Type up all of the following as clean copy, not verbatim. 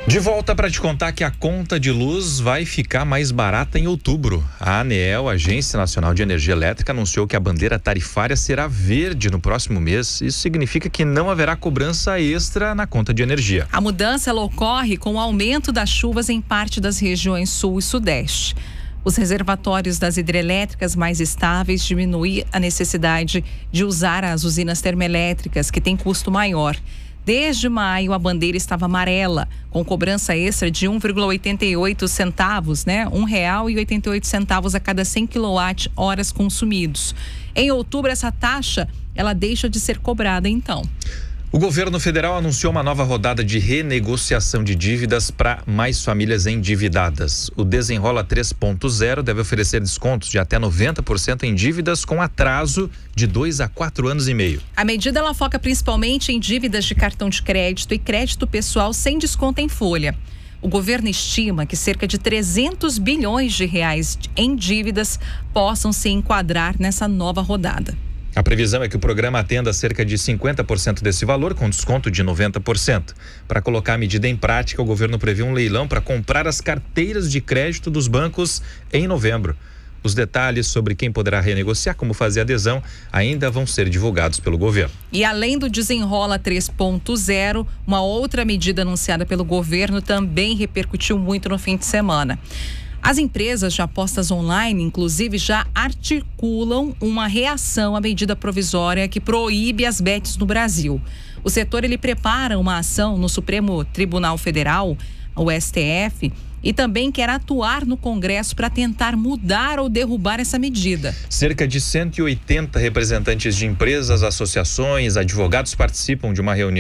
De volta para te contar que a conta de luz vai ficar mais barata em outubro. A ANEEL, Agência Nacional de Energia Elétrica, anunciou que a bandeira tarifária será verde no próximo mês. Isso significa que não haverá cobrança extra na conta de energia. A mudança ela ocorre com o aumento das chuvas em parte das regiões sul e sudeste. Os reservatórios das hidrelétricas mais estáveis diminuem a necessidade de usar as usinas termoelétricas, que têm custo maior. Desde maio, a bandeira estava amarela, com cobrança extra de 1,88 centavos, né? R$1,88 a cada 100 kWh consumidos. Em outubro, essa taxa, ela deixa de ser cobrada, então. O governo federal anunciou uma nova rodada de renegociação de dívidas para mais famílias endividadas. O Desenrola 3.0 deve oferecer descontos de até 90% em dívidas com atraso de 2 a 4 anos e meio. A medida ela foca principalmente em dívidas de cartão de crédito e crédito pessoal sem desconto em folha. O governo estima que cerca de 300 bilhões de reais em dívidas possam se enquadrar nessa nova rodada. A previsão é que o programa atenda cerca de 50% desse valor, com desconto de 90%. Para colocar a medida em prática, o governo prevê um leilão para comprar as carteiras de crédito dos bancos em novembro. Os detalhes sobre quem poderá renegociar, como fazer adesão, ainda vão ser divulgados pelo governo. E além do Desenrola 3.0, uma outra medida anunciada pelo governo também repercutiu muito no fim de semana. As empresas de apostas online, inclusive, já articulam uma reação à medida provisória que proíbe as bets no Brasil. O setor ele prepara uma ação no Supremo Tribunal Federal, o STF, e também quer atuar no Congresso para tentar mudar ou derrubar essa medida. Cerca de 180 representantes de empresas, associações, advogados participaram,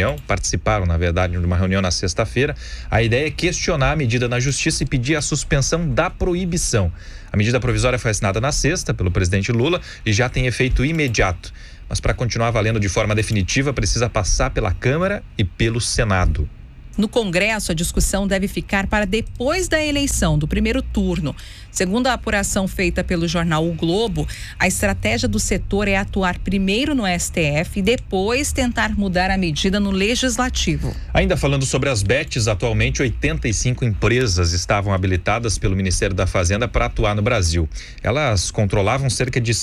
na verdade, de uma reunião na sexta-feira. A ideia é questionar a medida na justiça e pedir a suspensão da proibição. A medida provisória foi assinada na sexta pelo presidente Lula e já tem efeito imediato. Mas para continuar valendo de forma definitiva, precisa passar pela Câmara e pelo Senado. No Congresso, a discussão deve ficar para depois da eleição, do primeiro turno. Segundo a apuração feita pelo jornal O Globo, a estratégia do setor é atuar primeiro no STF e depois tentar mudar a medida no Legislativo. Ainda falando sobre as bets, atualmente 85 empresas estavam habilitadas pelo Ministério da Fazenda para atuar no Brasil. Elas controlavam cerca de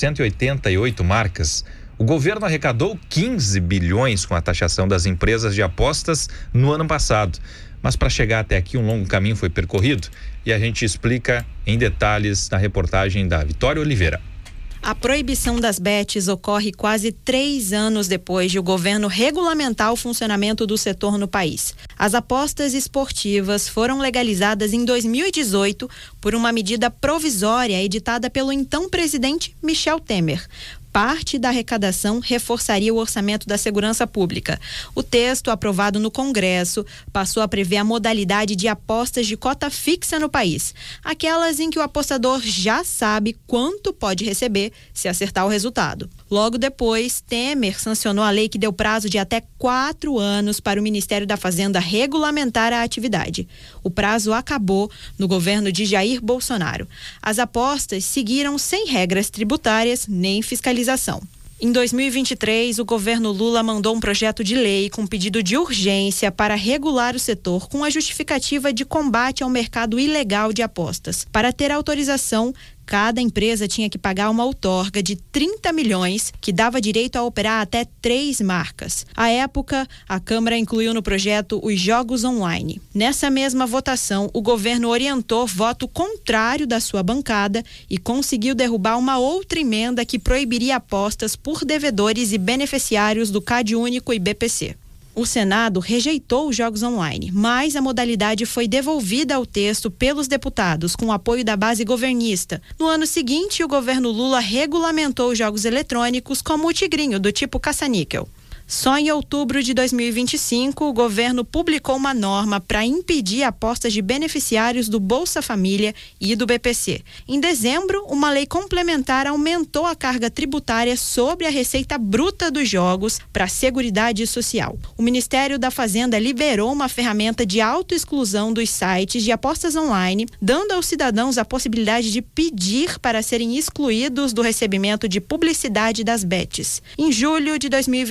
188 marcas. O governo arrecadou 15 bilhões com a taxação das empresas de apostas no ano passado. Mas para chegar até aqui, um longo caminho foi percorrido e a gente explica em detalhes na reportagem da Vitória Oliveira. A proibição das bets ocorre quase 3 anos depois de o governo regulamentar o funcionamento do setor no país. As apostas esportivas foram legalizadas em 2018 por uma medida provisória editada pelo então presidente Michel Temer. Parte da arrecadação reforçaria o orçamento da segurança pública. O texto, aprovado no Congresso, passou a prever a modalidade de apostas de cota fixa no país. Aquelas em que o apostador já sabe quanto pode receber se acertar o resultado. Logo depois, Temer sancionou a lei que deu prazo de até 4 anos para o Ministério da Fazenda regulamentar a atividade. O prazo acabou no governo de Jair Bolsonaro. As apostas seguiram sem regras tributárias nem fiscalização. Em 2023, o governo Lula mandou um projeto de lei com pedido de urgência para regular o setor com a justificativa de combate ao mercado ilegal de apostas. Para ter autorização, cada empresa tinha que pagar uma outorga de 30 milhões, que dava direito a operar até 3 marcas. À época, a Câmara incluiu no projeto os jogos online. Nessa mesma votação, o governo orientou voto contrário da sua bancada e conseguiu derrubar uma outra emenda que proibiria apostas por devedores e beneficiários do CadÚnico e BPC. O Senado rejeitou os jogos online, mas a modalidade foi devolvida ao texto pelos deputados com o apoio da base governista. No ano seguinte, o governo Lula regulamentou os jogos eletrônicos como o tigrinho, do tipo caça-níquel. Só em outubro de 2025, o governo publicou uma norma para impedir apostas de beneficiários do Bolsa Família e do BPC. Em dezembro, uma lei complementar aumentou a carga tributária sobre a receita bruta dos jogos para a Seguridade Social. O Ministério da Fazenda liberou uma ferramenta de autoexclusão dos sites de apostas online, dando aos cidadãos a possibilidade de pedir para serem excluídos do recebimento de publicidade das bets. Em julho de 2026,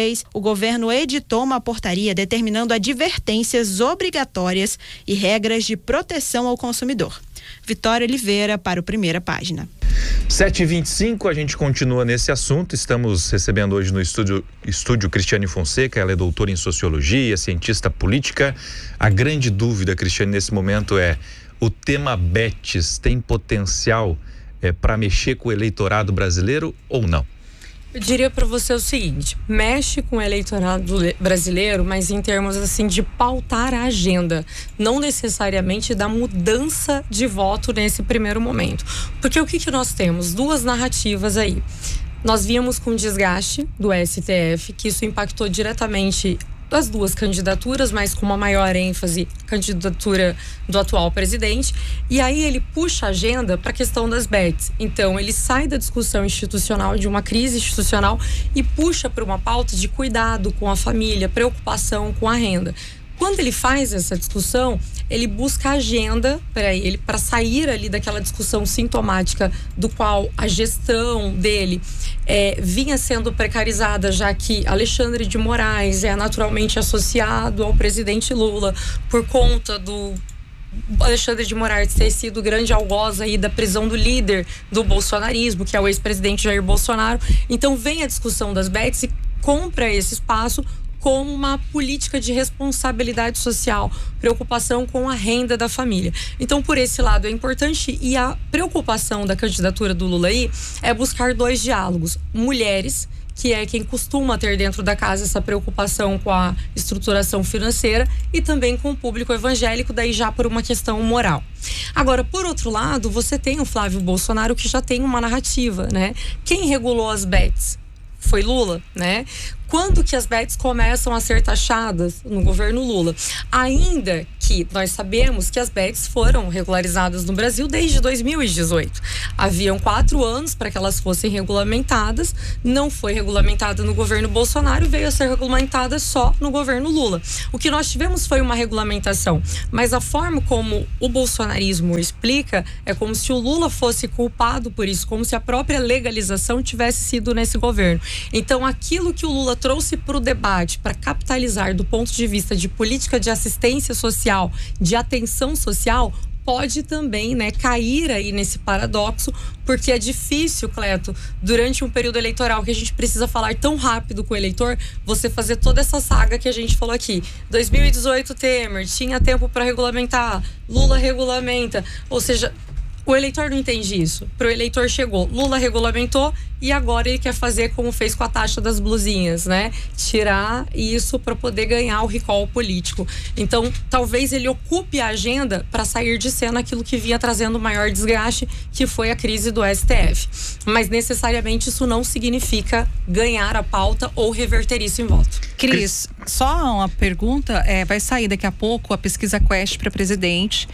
2023, o governo editou uma portaria determinando advertências obrigatórias e regras de proteção ao consumidor. Vitória Oliveira para o Primeira Página. 7h25, a gente continua nesse assunto. Estamos recebendo hoje no estúdio Cristiane Fonseca. Ela é doutora em sociologia, cientista política. A grande dúvida, Cristiane, nesse momento é: o tema Betes tem potencial para mexer com o eleitorado brasileiro ou não? Eu diria para você o seguinte: mexe com o eleitorado brasileiro, mas em termos assim de pautar a agenda, não necessariamente da mudança de voto nesse primeiro momento. Porque o que nós temos? Duas narrativas aí. Nós víamos com desgaste do STF, que isso impactou diretamente das duas candidaturas, mas com uma maior ênfase a candidatura do atual presidente, e aí ele puxa a agenda para a questão das bets. Então ele sai da discussão institucional, de uma crise institucional, e puxa para uma pauta de cuidado com a família, preocupação com a renda. Quando ele faz essa discussão, ele busca agenda para ele, para sair ali daquela discussão sintomática do qual a gestão dele vinha sendo precarizada, já que Alexandre de Moraes é naturalmente associado ao presidente Lula por conta do Alexandre de Moraes ter sido grande algoz aí da prisão do líder do bolsonarismo, que é o ex-presidente Jair Bolsonaro. Então vem a discussão das bets e compra esse espaço como uma política de responsabilidade social, preocupação com a renda da família. Então, por esse lado é importante, e a preocupação da candidatura do Lula aí é buscar dois diálogos: mulheres, que é quem costuma ter dentro da casa essa preocupação com a estruturação financeira, e também com o público evangélico, daí já por uma questão moral. Agora, por outro lado, você tem o Flávio Bolsonaro, que já tem uma narrativa, né? Quem regulou as bets foi Lula, né? Quando que as bets começam a ser taxadas? No governo Lula. Ainda que nós sabemos que as bets foram regularizadas no Brasil desde 2018. Haviam 4 anos para que elas fossem regulamentadas. Não foi regulamentada no governo Bolsonaro, veio a ser regulamentada só no governo Lula. O que nós tivemos foi uma regulamentação, mas a forma como o bolsonarismo explica é como se o Lula fosse culpado por isso, como se a própria legalização tivesse sido nesse governo. Então, aquilo que o Lula trouxe para o debate, para capitalizar do ponto de vista de política de assistência social, de atenção social, pode também, né, cair aí nesse paradoxo, porque é difícil, Cleto, durante um período eleitoral que a gente precisa falar tão rápido com o eleitor, você fazer toda essa saga que a gente falou aqui. 2018 Temer, tinha tempo para regulamentar, Lula regulamenta, ou seja, o eleitor não entende isso. Para o eleitor chegou, Lula regulamentou e agora ele quer fazer como fez com a taxa das blusinhas, né? Tirar isso para poder ganhar o recall político. Então, talvez ele ocupe a agenda para sair de cena aquilo que vinha trazendo maior desgaste, que foi a crise do STF. Mas necessariamente isso não significa ganhar a pauta ou reverter isso em voto. Cris, só uma pergunta, vai sair daqui a pouco a pesquisa Quest para presidente.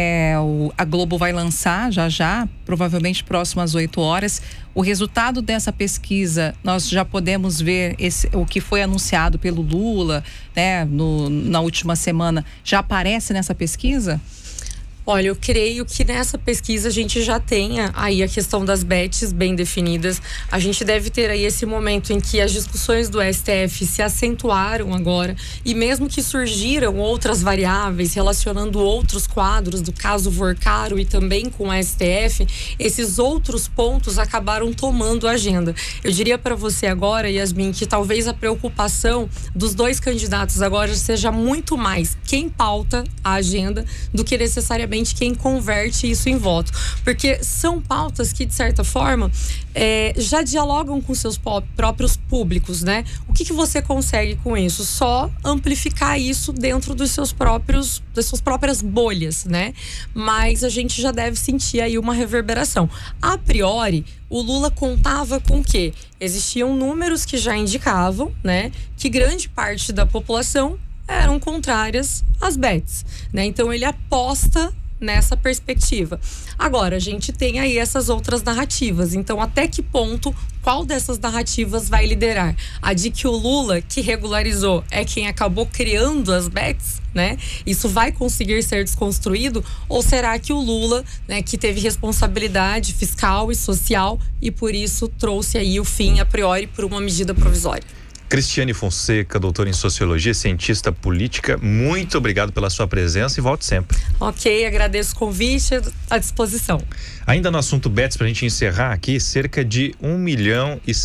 A Globo vai lançar já, provavelmente próximo às 8 horas. O resultado dessa pesquisa, nós já podemos ver o que foi anunciado pelo Lula, né, na última semana, já aparece nessa pesquisa? Olha, eu creio que nessa pesquisa a gente já tenha aí a questão das bets bem definidas. A gente deve ter aí esse momento em que as discussões do STF se acentuaram agora, e mesmo que surgiram outras variáveis relacionando outros quadros do caso Vorcaro e também com o STF, esses outros pontos acabaram tomando a agenda. Eu diria para você agora, Yasmin, que talvez a preocupação dos dois candidatos agora seja muito mais quem pauta a agenda do que necessariamente quem converte isso em voto, porque são pautas que de certa forma já dialogam com seus próprios públicos, né? O que você consegue com isso? Só amplificar isso dentro das suas próprias bolhas, né? Mas a gente já deve sentir aí uma reverberação. A priori, o Lula contava com o quê? Existiam números que já indicavam, né, que grande parte da população eram contrárias às bets, né? Então ele aposta nessa perspectiva. Agora, a gente tem aí essas outras narrativas. Então, até que ponto, qual dessas narrativas vai liderar? A de que o Lula, que regularizou, é quem acabou criando as bets, né? Isso vai conseguir ser desconstruído? Ou será que o Lula, né, que teve responsabilidade fiscal e social e por isso trouxe aí o fim, a priori, por uma medida provisória? Cristiane Fonseca, doutora em Sociologia, cientista política, muito obrigado pela sua presença e volte sempre. Ok, agradeço o convite, à disposição. Ainda no assunto bets, para a gente encerrar aqui, cerca de 1 bilhão e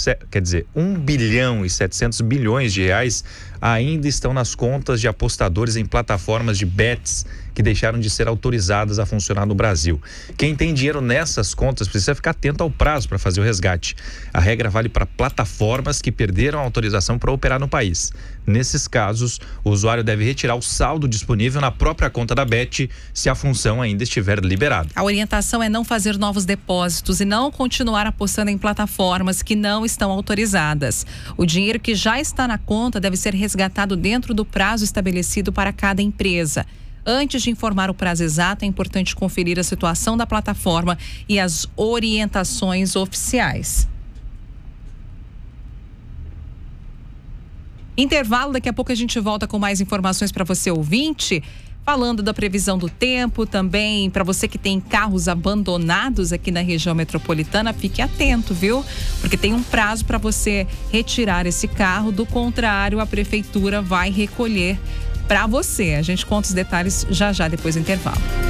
700 bilhões de reais ainda estão nas contas de apostadores em plataformas de bets que deixaram de ser autorizadas a funcionar no Brasil. Quem tem dinheiro nessas contas precisa ficar atento ao prazo para fazer o resgate. A regra vale para plataformas que perderam a autorização para operar no país. Nesses casos, o usuário deve retirar o saldo disponível na própria conta da Bet se a função ainda estiver liberada. A orientação é não fazer novos depósitos e não continuar apostando em plataformas que não estão autorizadas. O dinheiro que já está na conta deve ser resgatado dentro do prazo estabelecido para cada empresa. Antes de informar o prazo exato, é importante conferir a situação da plataforma e as orientações oficiais. Intervalo, daqui a pouco a gente volta com mais informações para você ouvinte, falando da previsão do tempo, também para você que tem carros abandonados aqui na região metropolitana, fique atento, viu? Porque tem um prazo para você retirar esse carro, do contrário a prefeitura vai recolher para você. A gente conta os detalhes já depois do intervalo.